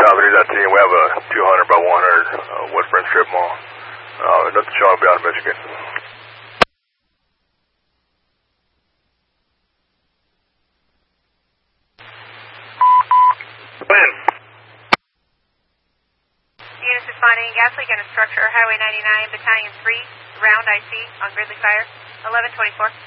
Copy, there's that team. We have a 200 by 100 West Bend Strip Mall. Nothing showing beyond Michigan. When? Units responding, gas leak in a structure, Highway 99, Battalion 3, round IC on Gridley Fire, 1124.